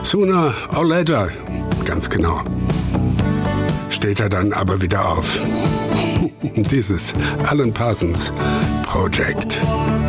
Sooner or later, ganz genau. Steht er dann aber wieder auf. Dieses Alan Parsons Project.